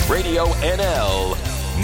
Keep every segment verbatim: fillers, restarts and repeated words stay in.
Radio N L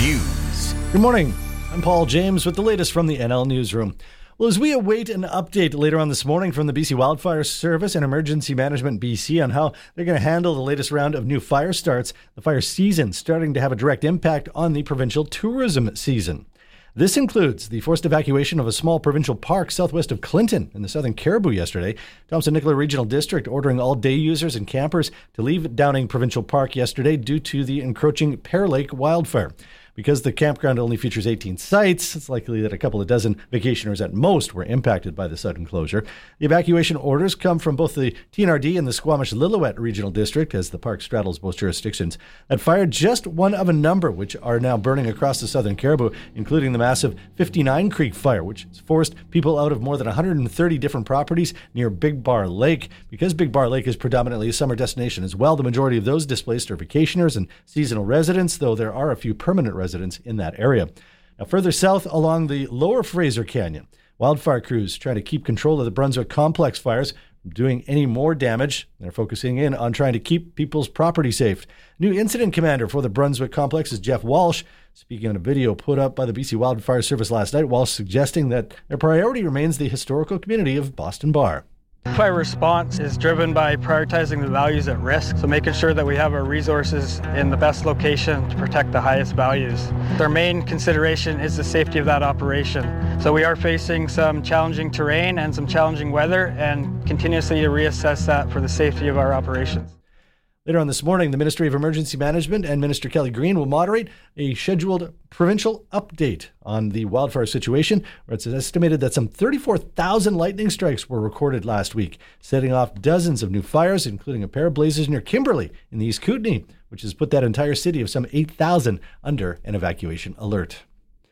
News. Good morning. I'm Paul James with the latest from the N L Newsroom. Well, as we await an update later on this morning from the B C Wildfire Service and Emergency Management B C on how they're going to handle the latest round of new fire starts, the fire season starting to have a direct impact on the provincial tourism season. This includes the forced evacuation of a small provincial park southwest of Clinton in the Southern Cariboo yesterday. Thompson-Nicola Regional District ordering all day users and campers to leave Downing Provincial Park yesterday due to the encroaching Pear Lake wildfire. Because the campground only features eighteen sites, it's likely that a couple of dozen vacationers at most were impacted by the sudden closure. The evacuation orders come from both the T N R D and the Squamish-Lillooet Regional District, as the park straddles both jurisdictions. That fire, just one of a number which are now burning across the Southern Cariboo, including the massive fifty-nine Creek Fire, which has forced people out of more than one hundred thirty different properties near Big Bar Lake. Because Big Bar Lake is predominantly a summer destination as well, the majority of those displaced are vacationers and seasonal residents, though there are a few permanent residents in that area. Now, further south along the lower Fraser Canyon, wildfire crews try to keep control of the Brunswick Complex fires from doing any more damage. They're focusing in on trying to keep people's property safe. New incident commander for the Brunswick Complex is Jeff Walsh. Speaking on a video put up by the B C Wildfire Service last night, Walsh suggesting that their priority remains the historical community of Boston Bar. Fire response is driven by prioritizing the values at risk, so making sure that we have our resources in the best location to protect the highest values. Their main consideration is the safety of that operation. So we are facing some challenging terrain and some challenging weather, and continuously reassess that for the safety of our operations. Later on this morning, the Ministry of Emergency Management and Minister Kelly Green will moderate a scheduled provincial update on the wildfire situation, where it's estimated that some thirty-four thousand lightning strikes were recorded last week, setting off dozens of new fires, including a pair of blazes near Kimberley in the East Kootenay, which has put that entire city of some eight thousand under an evacuation alert.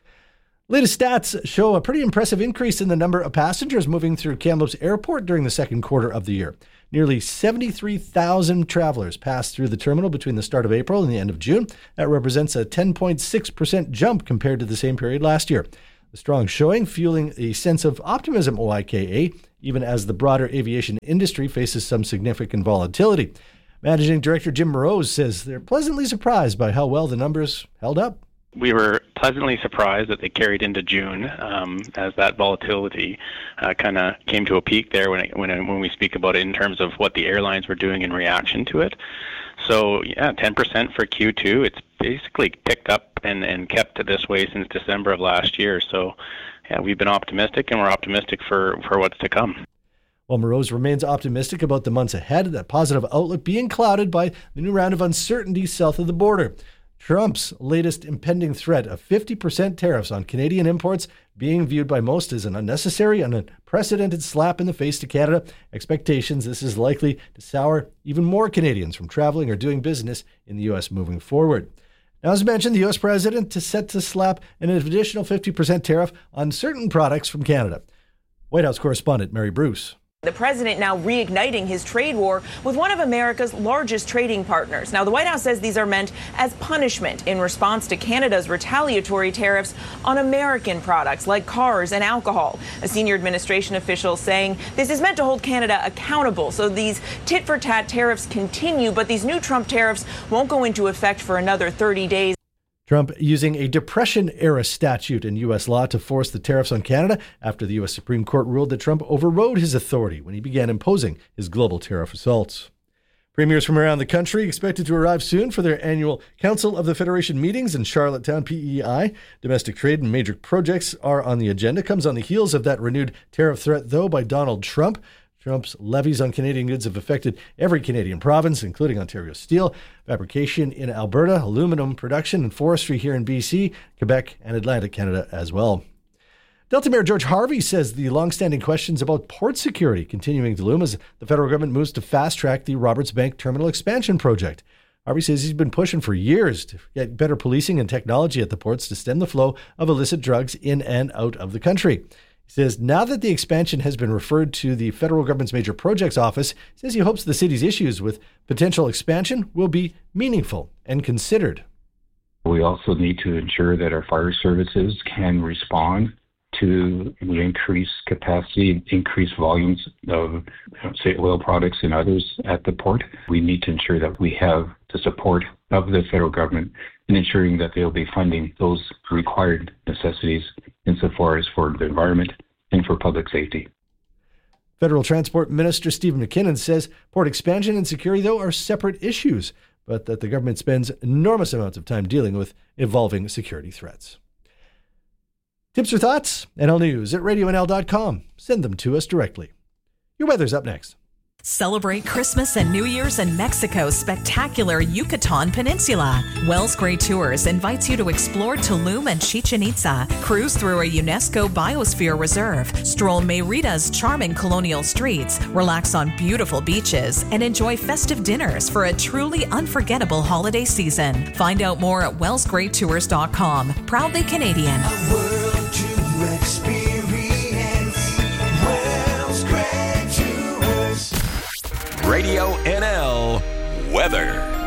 Latest stats show a pretty impressive increase in the number of passengers moving through Kamloops Airport during the second quarter of the year. Nearly seventy-three thousand travelers passed through the terminal between the start of April and the end of June. That represents a ten point six percent jump compared to the same period last year. The strong showing fueling a sense of optimism, O I K A, even as the broader aviation industry faces some significant volatility. Managing Director Jim Morose says they're pleasantly surprised by how well the numbers held up. We were pleasantly surprised that they carried into June, um, as that volatility uh, kind of came to a peak there when it, when it, when we speak about it in terms of what the airlines were doing in reaction to it. So yeah, ten percent for Q two. It's basically ticked up and, and kept this way since December of last year. So yeah, we've been optimistic, and we're optimistic for, for what's to come. While Morose remains optimistic about the months ahead, that positive outlook being clouded by the new round of uncertainty south of the border. Trump's latest impending threat of fifty percent tariffs on Canadian imports being viewed by most as an unnecessary and unprecedented slap in the face to Canada. Expectations this is likely to sour even more Canadians from traveling or doing business in the U S moving forward. Now, as mentioned, the U S president is set to slap an additional fifty percent tariff on certain products from Canada. White House correspondent Mary Bruce. The president now reigniting his trade war with one of America's largest trading partners. Now, the White House says these are meant as punishment in response to Canada's retaliatory tariffs on American products like cars and alcohol. A senior administration official saying this is meant to hold Canada accountable. So these tit-for-tat tariffs continue, but these new Trump tariffs won't go into effect for another thirty days. Trump using a Depression-era statute in U S law to force the tariffs on Canada after the U S Supreme Court ruled that Trump overrode his authority when he began imposing his global tariff assaults. Premiers from around the country expected to arrive soon for their annual Council of the Federation meetings in Charlottetown, P E I. Domestic trade and major projects are on the agenda. Comes on the heels of that renewed tariff threat, though, by Donald Trump. Trump's levies on Canadian goods have affected every Canadian province, including Ontario Steel, fabrication in Alberta, aluminum production and forestry here in B C, Quebec, and Atlantic Canada as well. Delta Mayor George Harvey says the long-standing questions about port security continuing to loom as the federal government moves to fast-track the Roberts Bank Terminal Expansion project. Harvey says he's been pushing for years to get better policing and technology at the ports to stem the flow of illicit drugs in and out of the country. He says now that the expansion has been referred to the federal government's major projects office, he says he hopes the city's issues with potential expansion will be meaningful and considered. We also need to ensure that our fire services can respond to increase capacity, increase volumes of, say, oil products and others at the port. We need to ensure that we have the support of the federal government in ensuring that they'll be funding those required necessities insofar as for the environment and for public safety. Federal Transport Minister Stephen McKinnon says port expansion and security, though, are separate issues, but that the government spends enormous amounts of time dealing with evolving security threats. Tips or thoughts? N L News at radio n l dot com. Send them to us directly. Your weather's up next. Celebrate Christmas and New Year's in Mexico's spectacular Yucatan Peninsula. Wells Gray Tours invites you to explore Tulum and Chichen Itza, cruise through a UNESCO Biosphere Reserve, stroll Merida's charming colonial streets, relax on beautiful beaches, and enjoy festive dinners for a truly unforgettable holiday season. Find out more at wells gray tours dot com. Proudly Canadian. A world to experience. Wells Gray Tours. Radio N L weather.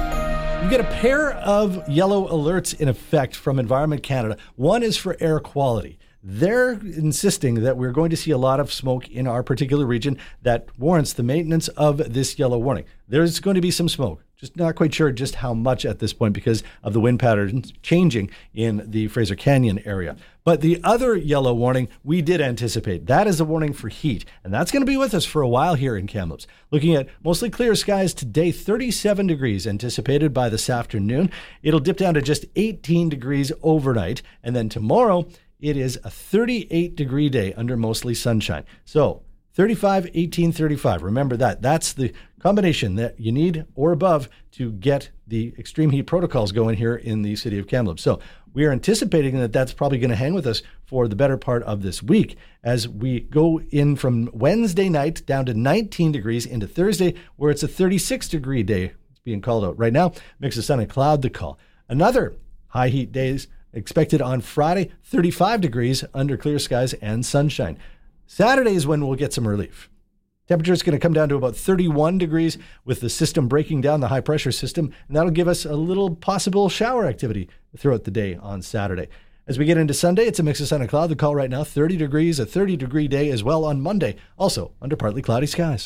You get a pair of yellow alerts in effect from Environment Canada. One is for air quality. They're insisting that we're going to see a lot of smoke in our particular region that warrants the maintenance of this yellow warning. There's going to be some smoke. Just not quite sure just how much at this point because of the wind patterns changing in the Fraser Canyon area. But the other yellow warning we did anticipate. That is a warning for heat. And that's going to be with us for a while here in Kamloops. Looking at mostly clear skies today, thirty-seven degrees anticipated by this afternoon. It'll dip down to just eighteen degrees overnight. And then tomorrow, it is a thirty-eight degree day under mostly sunshine. So thirty-five, eighteen, thirty-five. Remember that. That's the combination that you need or above to get the extreme heat protocols going here in the city of Kamloops. So we are anticipating that that's probably going to hang with us for the better part of this week as we go in from Wednesday night down to nineteen degrees into Thursday, where it's a thirty-six degree day. It's being called out right now. Mix of sun and cloud the call. Another high heat days expected on Friday, thirty-five degrees under clear skies and sunshine. Saturday is when we'll get some relief. Temperature is going to come down to about thirty-one degrees with the system breaking down, the high pressure system, and that'll give us a little possible shower activity throughout the day on Saturday. As we get into Sunday, it's a mix of sun and cloud. The call right now, thirty degrees, a thirty degree day as well on Monday, also under partly cloudy skies.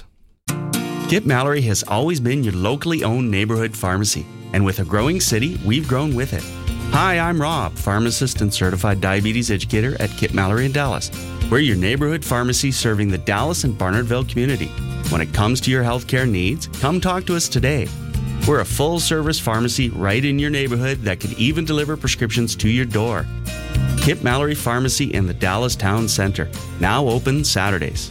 Kip Mallory has always been your locally owned neighborhood pharmacy, and with a growing city, we've grown with it. Hi, I'm Rob, pharmacist and certified diabetes educator at Kip Mallory in Dallas. We're your neighborhood pharmacy serving the Dallas and Barnardville community. When it comes to your healthcare needs, come talk to us today. We're a full-service pharmacy right in your neighborhood that can even deliver prescriptions to your door. Kip Mallory Pharmacy in the Dallas Town Center, now open Saturdays.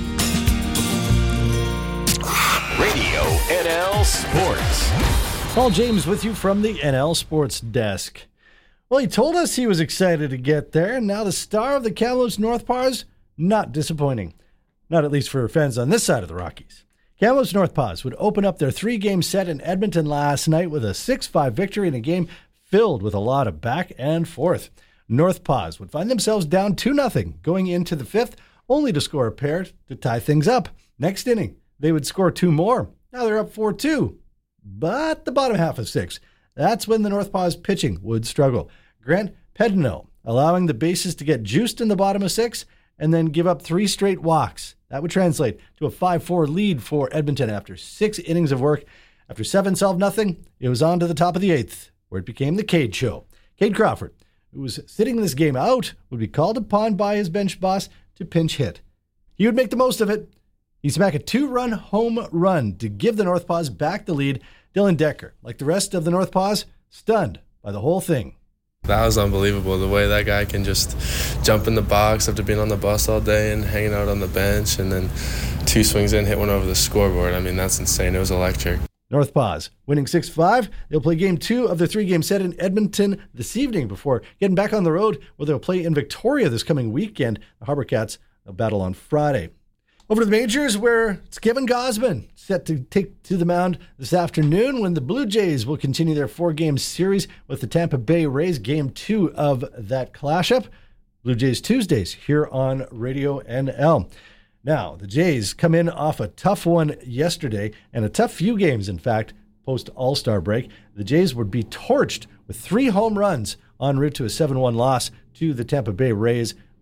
Radio N L Sports. Paul James with you from the N L Sports Desk. Well, he told us he was excited to get there, and now the star of the Kamloops North Paws, not disappointing. Not at least for fans on this side of the Rockies. Kamloops North Paws would open up their three-game set in Edmonton last night with a six five victory in a game filled with a lot of back and forth. North Paws would find themselves down two nothing going into the fifth, only to score a pair to tie things up. Next inning, they would score two more. Now they're up four two. But the bottom half of six, that's when the North Paws pitching would struggle. Grant Pedno allowing the bases to get juiced in the bottom of six and then give up three straight walks. That would translate to a five four lead for Edmonton after six innings of work. After seven solved nothing, it was on to the top of the eighth, where it became the Cade Show. Cade Crawford, who was sitting this game out, would be called upon by his bench boss to pinch hit. He would make the most of it. He'd smack a two-run home run to give the North Paws back the lead. Dylan Decker, like the rest of the North Paws, stunned by the whole thing. That was unbelievable, the way that guy can just jump in the box after being on the bus all day and hanging out on the bench, and then two swings in, hit one over the scoreboard. I mean, that's insane. It was electric. North Paws winning six five. They'll play game two of their three-game set in Edmonton this evening before getting back on the road where they'll play in Victoria this coming weekend. The Harbour Cats will battle on Friday. Over to the majors, where it's Kevin Gausman set to take to the mound this afternoon when the Blue Jays will continue their four-game series with the Tampa Bay Rays, game two of that clash-up. Blue Jays Tuesdays here on Radio N L. Now, the Jays come in off a tough one yesterday, and a tough few games, in fact, post-All-Star break. The Jays would be torched with three home runs en route to a seven one loss to the Tampa Bay Rays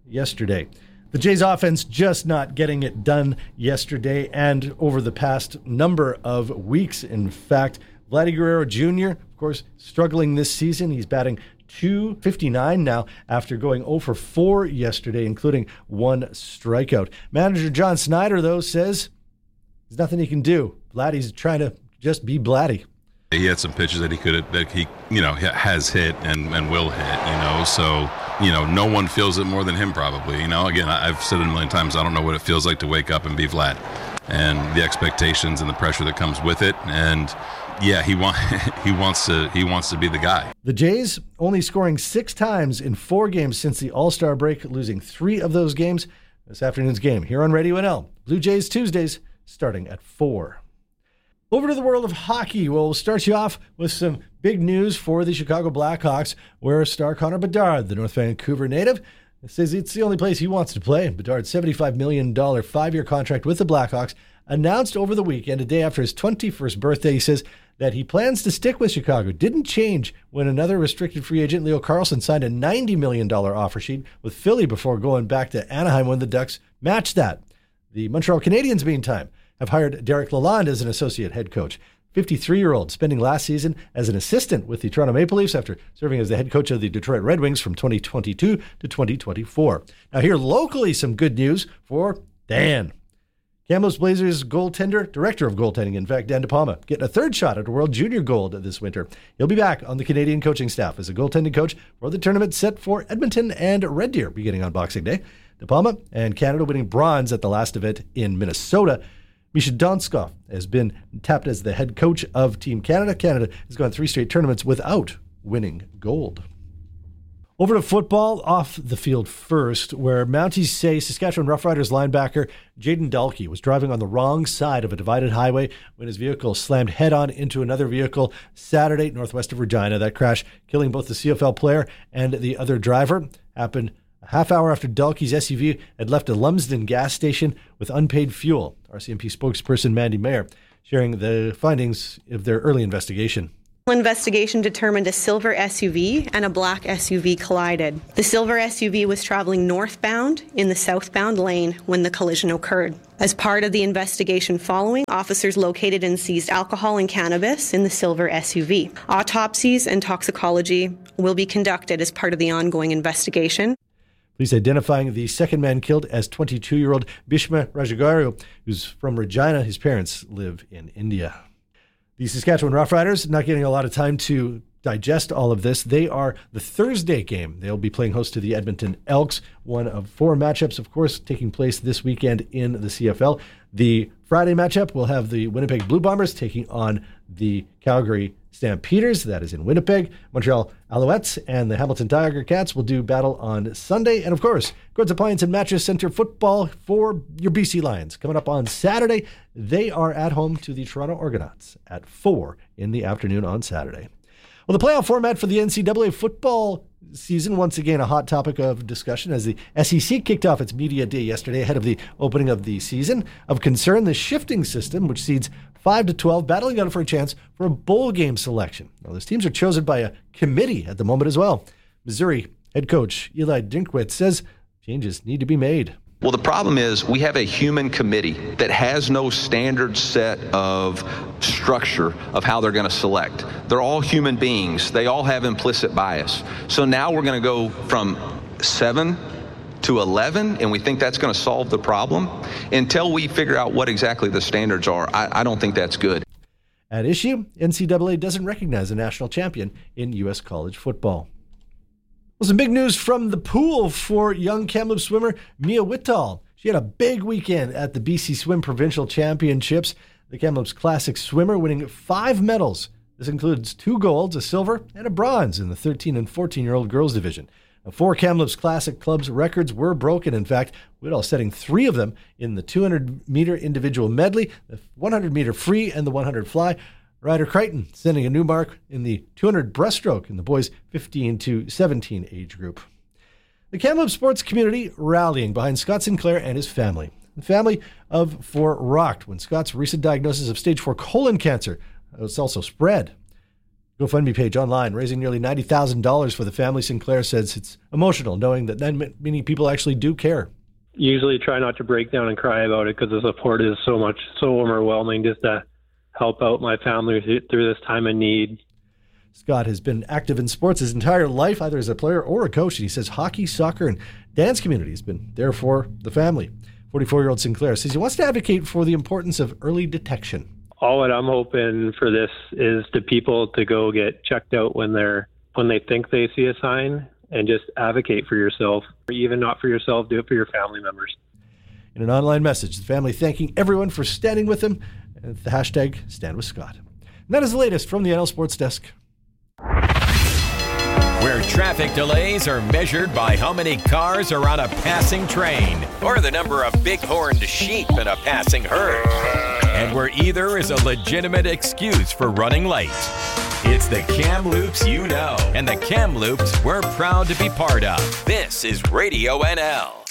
yesterday. The Jays offense just not getting it done yesterday and over the past number of weeks. In fact, Vladdy Guerrero Junior, of course, struggling this season. He's batting two fifty-nine now after going oh for four yesterday, including one strikeout. Manager John Snyder, though, says there's nothing he can do. Vladdy's trying to just be Vladdy. He had some pitches that he could have, that he, you know, has hit and, and will hit, you know, so, you know, no one feels it more than him probably, you know. Again, I've said it a million times, I don't know what it feels like to wake up and be Vlad and the expectations and the pressure that comes with it. And yeah, he want, he wants to he wants to be the guy. The Jays only scoring six times in four games since the All-Star break, losing three of those games. This afternoon's game here on Radio N L. Blue Jays Tuesdays starting at four. Over to the world of hockey. We'll start you off with some big news for the Chicago Blackhawks, where star Connor Bedard, the North Vancouver native, says it's the only place he wants to play. Bedard's seventy-five million dollars five-year contract with the Blackhawks announced over the weekend, a day after his twenty-first birthday. He says that he plans to stick with Chicago. Didn't change when another restricted free agent, Leo Carlsson, signed a ninety million dollars offer sheet with Philly before going back to Anaheim when the Ducks matched that. The Montreal Canadiens, meantime, have hired Derek Lalonde as an associate head coach. fifty-three-year-old spending last season as an assistant with the Toronto Maple Leafs after serving as the head coach of the Detroit Red Wings from twenty twenty-two to twenty twenty-four. Now here locally, some good news for Dan. Kamloops Blazers goaltender, director of goaltending, in fact, Dan De Palma, getting a third shot at a World Junior Gold this winter. He'll be back on the Canadian coaching staff as a goaltending coach for the tournament set for Edmonton and Red Deer beginning on Boxing Day. De Palma and Canada winning bronze at the last event in Minnesota. Misha Donskov has been tapped as the head coach of Team Canada. Canada has gone three straight tournaments without winning gold. Over to football, off the field first, where Mounties say Saskatchewan Roughriders linebacker Jaden Dalkey was driving on the wrong side of a divided highway when his vehicle slammed head-on into another vehicle Saturday northwest of Regina. That crash killing both the C F L player and the other driver happened a half hour after Dalkey's S U V had left a Lumsden gas station with unpaid fuel. R C M P spokesperson Mandy Mayer sharing the findings of their early investigation. Investigation determined a silver S U V and a black S U V collided. The silver S U V was traveling northbound in the southbound lane when the collision occurred. As part of the investigation following, officers located and seized alcohol and cannabis in the silver S U V. Autopsies and toxicology will be conducted as part of the ongoing investigation. Police identifying the second man killed as twenty-two-year-old Bhishma Rajagaru, who's from Regina. His parents live in India. The Saskatchewan Roughriders not getting a lot of time to digest all of this. They are the Thursday game. They'll be playing host to the Edmonton Elks, one of four matchups, of course, taking place this weekend in the C F L. The Friday matchup will have the Winnipeg Blue Bombers taking on the Calgary Stampeders. That is in Winnipeg. Montreal Alouettes and the Hamilton Tiger Cats will do battle on Sunday. And, of course, Gord's Appliance and Mattress Center football for your B C Lions. Coming up on Saturday, they are at home to the Toronto Argonauts at four in the afternoon on Saturday. Well, the playoff format for the N C double A football season, once again a hot topic of discussion as the S E C kicked off its media day yesterday ahead of the opening of the season. Of concern, the shifting system, which seeds five to twelve, battling out for a chance for a bowl game selection. Now, those teams are chosen by a committee at the moment as well. Missouri head coach Eli Drinkwitz says changes need to be made. Well, the problem is we have a human committee that has no standard set of structure of how they're going to select. They're all human beings. They all have implicit bias. So now we're going to go from seven to eleven, and we think that's going to solve the problem. Until we figure out what exactly the standards are, I, I don't think that's good. At issue, N C double A doesn't recognize a national champion in U S college football. Well, some big news from the pool for young Kamloops swimmer Mia Whittall. She had a big weekend at the B C Swim Provincial Championships. The Kamloops Classic swimmer winning five medals. This includes two golds, a silver, and a bronze in the thirteen and fourteen-year-old girls division. Now, four Kamloops Classic Club's records were broken. In fact, Whittall setting three of them in the two hundred meter individual medley, the one hundred meter free, and the one hundred fly. Ryder Crichton setting a new mark in the two hundred breaststroke in the boys fifteen to seventeen age group. The Kamloops sports community rallying behind Scott Sinclair and his family. The family of four rocked when Scott's recent diagnosis of stage four colon cancer was also spread. GoFundMe page online, raising nearly ninety thousand dollars for the family. Sinclair says it's emotional knowing that then many people actually do care. Usually try not to break down and cry about it because the support is so much, so overwhelming just to help out my family through this time of need. Scott has been active in sports his entire life, either as a player or a coach. And he says hockey, soccer, and dance community has been there for the family. forty-four-year-old Sinclair says he wants to advocate for the importance of early detection. All that I'm hoping for this is the people to go get checked out when they're when they think they see a sign, and just advocate for yourself. Or even not for yourself, do it for your family members. In an online message, the family thanking everyone for standing with them, and the hashtag Stand With Scott. And that is the latest from the N L Sports Desk. Where traffic delays are measured by how many cars are on a passing train, or the number of big-horned sheep in a passing herd. And where either is a legitimate excuse for running late. It's the Kamloops you know, and the Kamloops we're proud to be part of. This is Radio N L.